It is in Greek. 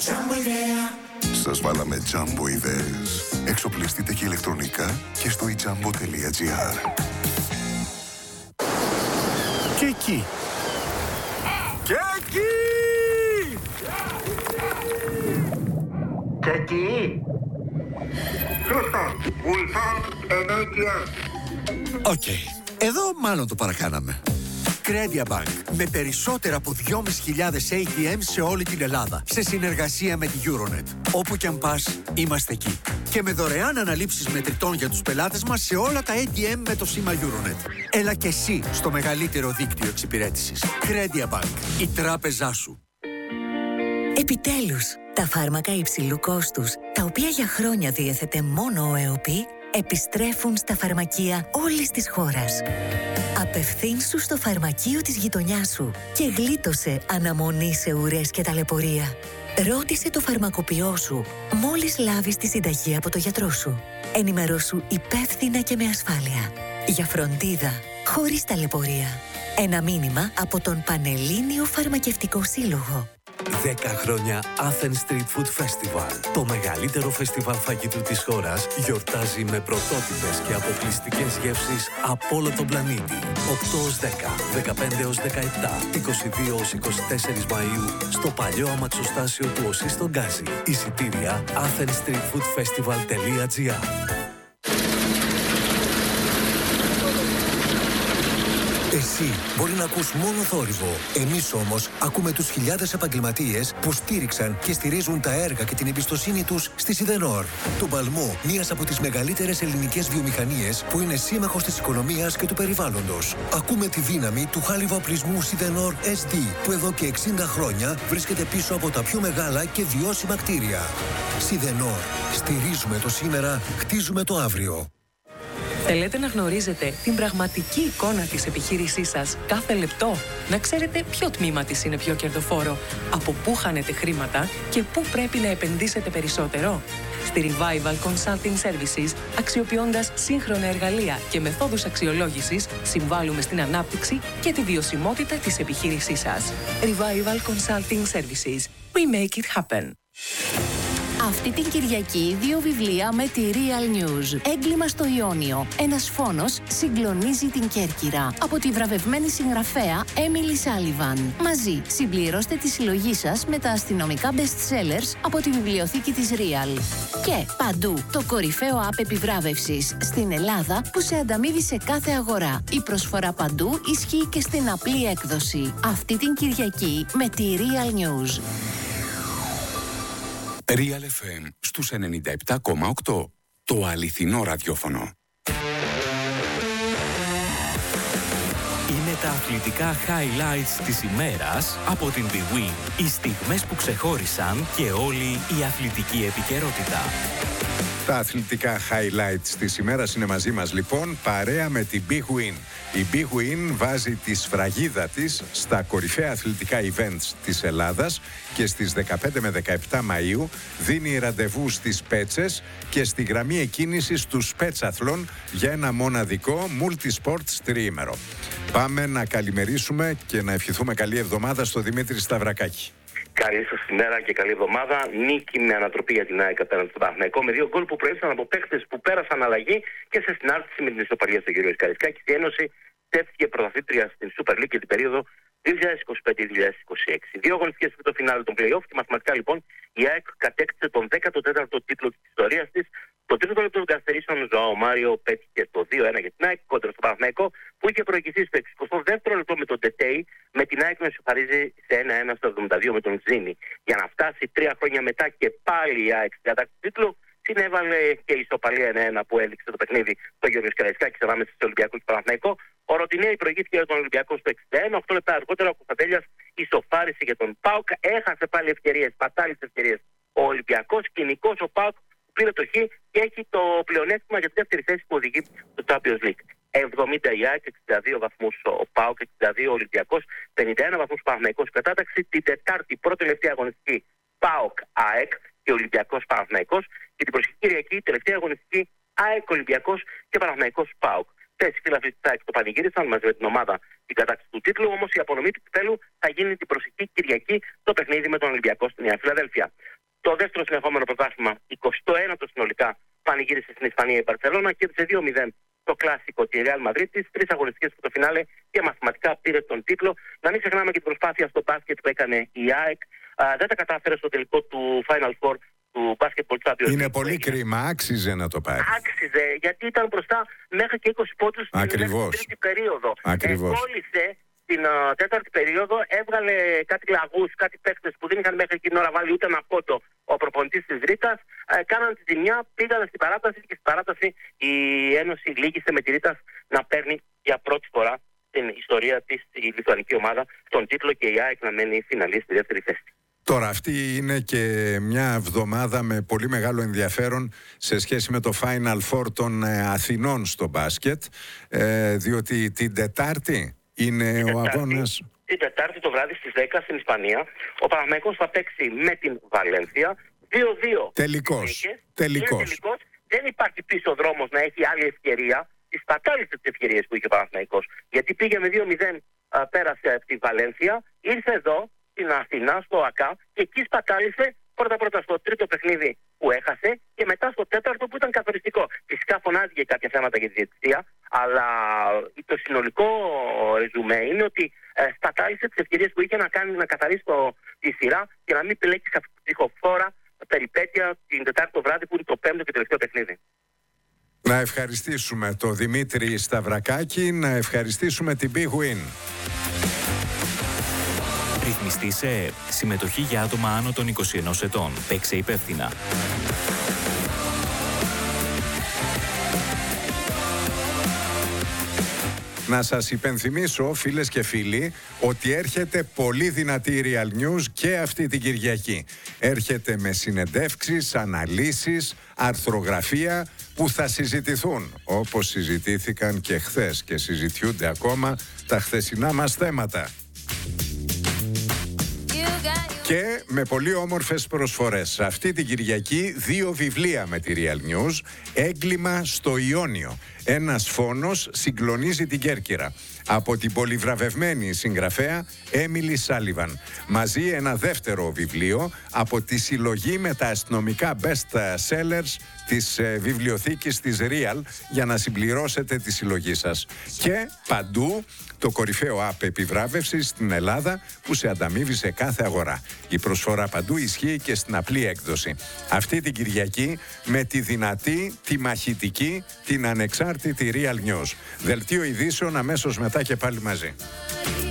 Σας βάλαμε Jumbo ιδέες. Εξοπλιστείτε και ηλεκτρονικά και στο ijambo.gr. Και εκεί. Και εκεί. Και εκεί. Σωστά. Ultra ενέργεια. Οκ. Εδώ μάλλον το παρακάναμε. Credia Bank. Με περισσότερα από 2.500 ATM σε όλη την Ελλάδα. Σε συνεργασία με τη Euronet. Όπου κι αν πας, είμαστε εκεί. Και με δωρεάν αναλήψεις μετρητών για τους πελάτες μας σε όλα τα ATM με το σήμα Euronet. Έλα και εσύ στο μεγαλύτερο δίκτυο εξυπηρέτησης. Credia Bank. Η τράπεζά σου. Επιτέλους, τα φάρμακα υψηλού κόστους, τα οποία για χρόνια διέθετε μόνο ο ΕΟΠΗ, επιστρέφουν στα φαρμακεία όλης της χώρας. Απευθύνσου στο φαρμακείο της γειτονιάς σου και γλίτωσε αναμονή σε ουρές και ταλαιπωρία. Ρώτησε το φαρμακοποιό σου μόλις λάβεις τη συνταγή από το γιατρό σου. Ενημερώσου υπεύθυνα και με ασφάλεια. Για φροντίδα, χωρίς ταλαιπωρία. Ένα μήνυμα από τον Πανελλήνιο Φαρμακευτικό Σύλλογο. 10 χρόνια Athens Street Food Festival. Το μεγαλύτερο φεστιβάλ φαγητού της χώρας γιορτάζει με πρωτότυπες και αποκλειστικές γεύσεις από όλο τον πλανήτη. 8-10, 15-17, 22-24 Μαΐου στο παλιό αμαξοστάσιο του ΟΣΥ στον Γκάζι. Εισιτήρια athenstreetfoodfestival.gr. Εσύ μπορεί να ακούς μόνο θόρυβο. Εμείς όμως ακούμε τους χιλιάδες επαγγελματίες που στήριξαν και στηρίζουν τα έργα και την εμπιστοσύνη τους στη Σιδενόρ. Τον παλμό μιας από τις μεγαλύτερες ελληνικές βιομηχανίες που είναι σύμμαχος της οικονομίας και του περιβάλλοντος. Ακούμε τη δύναμη του χάλιβου απλισμού Σιδενόρ SD που εδώ και 60 χρόνια βρίσκεται πίσω από τα πιο μεγάλα και βιώσιμα κτίρια. Σιδενόρ. Στηρίζουμε το σήμερα, χτίζουμε το αύριο. Θέλετε να γνωρίζετε την πραγματική εικόνα της επιχείρησής σας κάθε λεπτό? Να ξέρετε ποιο τμήμα της είναι πιο κερδοφόρο, από πού χάνετε χρήματα και πού πρέπει να επενδύσετε περισσότερο? Στη Revival Consulting Services, αξιοποιώντας σύγχρονα εργαλεία και μεθόδους αξιολόγησης, συμβάλλουμε στην ανάπτυξη και τη βιωσιμότητα της επιχείρησής σας. Revival Consulting Services. We make it happen. Αυτή την Κυριακή 2 βιβλία με τη Real News. Έγκλημα στο Ιόνιο. Ένας φόνος συγκλονίζει την Κέρκυρα. Από τη βραβευμένη συγγραφέα Emily Sullivan. Μαζί συμπληρώστε τη συλλογή σας με τα αστυνομικά best sellers από τη βιβλιοθήκη της Real. Και παντού το κορυφαίο app επιβράβευσης στην Ελλάδα που σε ανταμείβει σε κάθε αγορά. Η προσφορά παντού ισχύει και στην απλή έκδοση. Αυτή την Κυριακή με τη Real News. Real FM στους 97,8. Το αληθινό ραδιόφωνο. Είναι τα αθλητικά highlights της ημέρας από την Big Win. Οι στιγμές που ξεχώρισαν και όλη η αθλητική επικαιρότητα. Τα αθλητικά highlights της ημέρας είναι μαζί μας λοιπόν, παρέα με την Big Win. Η Big Win βάζει τη σφραγίδα της στα κορυφαία αθλητικά events της Ελλάδας και στις 15 με 17 Μαΐου δίνει ραντεβού στις Πέτσες και στη γραμμή εκκίνησης του Πέτσαθλον για ένα μοναδικό multi-sport τριήμερο. Πάμε να καλημερίσουμε και να ευχηθούμε καλή εβδομάδα στο Δημήτρη Σταυρακάκη. Καλή σας ημέρα και καλή εβδομάδα. Νίκη με ανατροπή για την ΑΕΚ απέναντι στον Παναθηναϊκό με 2 γκολ που προήλθαν από παίκτες που πέρασαν αλλαγή και σε συνάρτηση με την ισοπαλία στον κύριο Καρισκάκη. Η Ένωση τέθηκε πρωταθλήτρια στην Super League για την περίοδο 2025-2026. 2 αγωνιστικές με το φινάλε των play-off και μαθηματικά λοιπόν η ΑΕΚ κατέκτησε τον 14ο τίτλο της ιστορίας της. Το τρίτο λεπτό των καθυστερήσεων ο Ζωάο Μάριο πέτυχε το 2-1 για την ΑΕΚ κόντρα στο Παναθηναϊκό που είχε προηγηθεί στο 62ο λεπτό με τον Τετέι, με την ΑΕΚ να ισοφαρίζει σε 1-1 στο 72 με τον Τζίνι. Για να φτάσει 3 χρόνια μετά και πάλι η ΑΕΚ στην κατάκτηση του τίτλου, συνέβαλε και η ισοπαλία 1-1 που έληξε το παιχνίδι το Γιώργος Καραϊσκάκης ανάμεσα στο Ολυμπιακό και Παναθηναϊκό. Ο Ροτινέη προηγήθηκε για τον Ολυμπιακό στο 61. 8 λεπτά αργότερα ο Κωνσταντέλιας ισοφάρισε για τον ΠΑΟΚ. Έχασε πάλι ευκαιρίες, πατάλησε ευκαιρίες ο Ολυμπιακός. Κοινικός ο ΠΑΟΚ που πήρε το Χ και έχει το πλεονέκτημα για τη δεύτερη θέση που οδηγεί στο Champions League. 70 η ΑΕΚ, 62 βαθμούς ο ΠΑΟΚ, 62 ο Ολυμπιακός, 51 βαθμούς ο Παναθηναϊκός κατάταξη. Την Τετάρτη πρώτη τελευταία αγωνιστική ΠΑΟΚ ΑΕΚ και Ολυμπιακός Παναθηναϊκός και την προσεχή Κυριακή τελευταία αγωνιστική ΑΕΚ Ολυμπιακός και Παναθηναϊκός ΠΑΟΚ. Τέσσερις φίλαθλοι της ΑΕΚ το πανηγύρισαν μαζί με την ομάδα την κατάκτηση του τίτλου, όμως η απονομή του κυπέλου θα γίνει την προσεχή Κυριακή το παιχνίδι με τον Ολυμπιακό στη Νέα Φιλαδέλφια. το δεύτερο συνεχόμενο πρωτάθλημα, 21ο συνολικά, πανηγύρισε στην Ισπανία η Μπαρσελόνα, κέρδισε 2-0 το κλασικό τη Real Madrid της, 3 αγωνιστικές στο φινάλε και μαθηματικά πήρε τον τίτλο. Να μην ξεχνάμε και την προσπάθεια στο μπάσκετ που έκανε η ΑΕΚ. Δεν τα κατάφερε στο τελικό του Final Four του Basketball Champions. Είναι πολύ κρίμα, άξιζε να το πάρει. Άξιζε, γιατί ήταν μπροστά μέχρι και 20 πόντους στην τρίτη περίοδο. Κόλλησε στην τέταρτη περίοδο, έβγαλε κάτι λαγούς, κάτι παίκτες που δεν είχαν μέχρι εκείνη ώρα βάλει ούτε ένα πόντο ο προπονητής της Ρήτας. Κάναν τη ζημιά, πήγαν στην παράταση και στην παράταση η Ένωση λύγησε με τη Ρήτας να παίρνει για πρώτη φορά στην ιστορία της η λιθουανική ομάδα τον τίτλο και η ΑΕΚ να μένει φιναλή στη δεύτερη θέση. Τώρα αυτή είναι και μια εβδομάδα με πολύ μεγάλο ενδιαφέρον σε σχέση με το Final Four των Αθηνών στο μπάσκετ, διότι την Τετάρτη είναι ο αγώνας. Την Τετάρτη το βράδυ στις 10 στην Ισπανία ο Παναθηναϊκός θα παίξει με την Βαλένθια 2-2. Τελικός. Δεν υπάρχει πίσω δρόμος να έχει άλλη ευκαιρία. Τις πατάλησε τις ευκαιρίες που είχε ο Παναθηναϊκός. Γιατί πήγε με 2-0, πέρασε από τη Βαλένθια, ήρθε εδώ στην Αθηνά, στο ΑΚΑ, και εκεί σπατάλησε πρώτα στο τρίτο παιχνίδι που έχασε και μετά στο τέταρτο που ήταν καθοριστικό. Φυσικά φωνάζει για κάποια θέματα για τη διαιτησία, αλλά το συνολικό ρεζουμέ είναι ότι σπατάλησε τις ευκαιρίες που είχε να κάνει να καθαρίσει τη σειρά και να μην επιλέξει σε αυτή τη ψυχοφόρα περιπέτεια την Τετάρτη το βράδυ που είναι το πέμπτο και τελευταίο παιχνίδι. Να ευχαριστήσουμε τον Δημήτρη Σταυρακάκη, να ευχαριστήσουμε την Big Win. Ρυθμιστή σε ΕΕΠ. Συμμετοχή για άτομα άνω των 21 ετών. Παίξε υπεύθυνα. Να σας υπενθυμίσω, φίλες και φίλοι, ότι έρχεται πολύ δυνατή Real News και αυτή την Κυριακή. Έρχεται με συνεντεύξεις, αναλύσεις, αρθρογραφία που θα συζητηθούν, όπως συζητήθηκαν και χθες και συζητιούνται ακόμα τα χθεσινά μας θέματα. Και με πολύ όμορφες προσφορές. Αυτή την Κυριακή 2 βιβλία με τη Real News. Έγκλημα στο Ιόνιο. Ένας φόνος συγκλονίζει την Κέρκυρα. Από την πολυβραβευμένη συγγραφέα Έμιλι Σάλιβαν. Μαζί ένα δεύτερο βιβλίο από τη συλλογή με τα αστυνομικά best sellers της βιβλιοθήκης της Real για να συμπληρώσετε τη συλλογή σας. Και παντού το κορυφαίο app επιβράβευσης στην Ελλάδα που σε ανταμείβει σε κάθε αγορά. Η προσφορά παντού ισχύει και στην απλή έκδοση. Αυτή την Κυριακή με τη δυνατή, τη μαχητική, την ανεξάρτητη Real News. Δελτίο ειδήσεων αμέσως μετά και πάλι μαζί.